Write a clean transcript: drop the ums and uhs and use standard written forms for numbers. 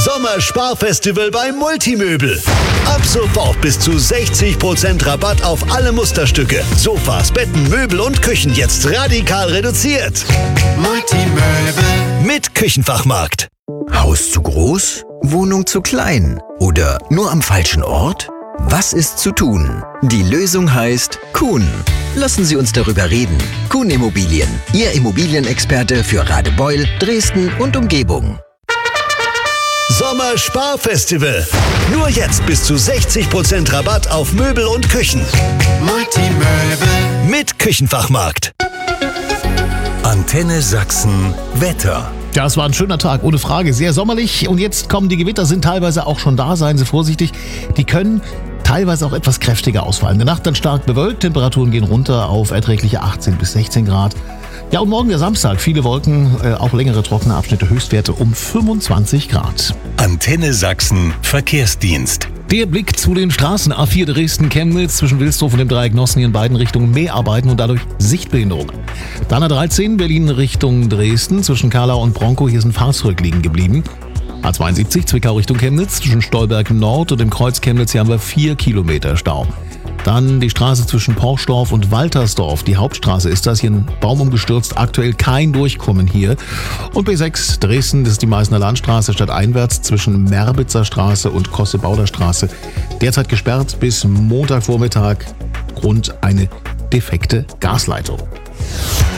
Sommersparfestival bei Multimöbel. Ab sofort bis zu 60% Rabatt auf alle Musterstücke. Sofas, Betten, Möbel und Küchen jetzt radikal reduziert. Multimöbel. Mit Küchenfachmarkt. Haus zu groß? Wohnung zu klein? Oder nur am falschen Ort? Was ist zu tun? Die Lösung heißt Kuhn. Lassen Sie uns darüber reden. Kuhn Immobilien, Ihr Immobilienexperte für Radebeul, Dresden und Umgebung. Sommersparfestival. Nur jetzt bis zu 60% Rabatt auf Möbel und Küchen. Multimöbel. Mit Küchenfachmarkt. Antenne Sachsen Wetter. Ja, es war ein schöner Tag, ohne Frage. Sehr sommerlich. Und jetzt kommen die Gewitter, sind teilweise auch schon da. Seien Sie vorsichtig. Die können teilweise auch etwas kräftiger ausfallen. In der Nacht dann stark bewölkt. Temperaturen gehen runter auf erträgliche 18 bis 16 Grad. Ja, und morgen der Samstag. Viele Wolken, auch längere trockene Abschnitte, Höchstwerte um 25 Grad. Antenne Sachsen Verkehrsdienst. Der Blick zu den Straßen. A4 Dresden-Chemnitz zwischen Wilsdorf und dem Dreieck Nossen in beiden Richtungen Mehrarbeiten und dadurch Sichtbehinderung. Dann A13 Berlin Richtung Dresden zwischen Karlau und Bronkow. Hier ist ein Fahrzeug liegen geblieben. A72 Zwickau Richtung Chemnitz zwischen Stolberg Nord und dem Kreuz Chemnitz. Hier haben wir 4 Kilometer Stau. Dann die Straße zwischen Porschdorf und Waltersdorf. Die Hauptstraße ist das. Hier ein Baum umgestürzt. Aktuell kein Durchkommen hier. Und B6 Dresden, das ist die Meißner Landstraße stadteinwärts zwischen Merbitzer Straße und Kossebauder Straße. Derzeit gesperrt bis Montagvormittag. Grund eine defekte Gasleitung.